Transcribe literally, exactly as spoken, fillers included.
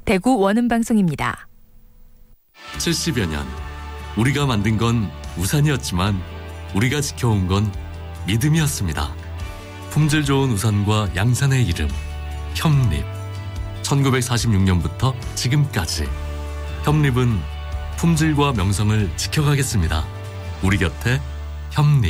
대구 원음방송입니다. 칠십여 년, 우리가 만든 건 우산이었지만 우리가 지켜온 건 믿음이었습니다. 품질 좋은 우산과 양산의 이름, 협립. 천구백사십육 년부터 지금까지 협립은 품질과 명성을 지켜가겠습니다. 우리 곁에 협립.